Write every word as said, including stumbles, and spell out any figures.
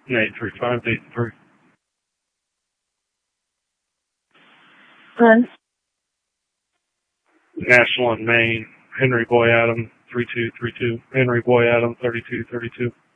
eight three five, eight three. Run. National and Maine, Henry Boy Adam, three two three two. Henry Boy Adam, thirty-two thirty-two.